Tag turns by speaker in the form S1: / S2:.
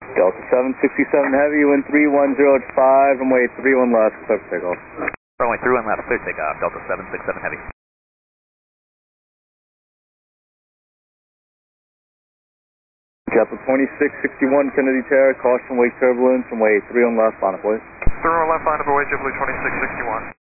S1: Delta 767 Heavy, wind 310 at 5, runway 31 left, clear for takeoff.
S2: Runway 31 left, clear takeoff, Delta 767 Heavy.
S1: JetBlue 2661 Kennedy Tower, caution wake turbulence, runway 31 left, line up, please.
S3: 31 left, line up, away, JetBlue 2661.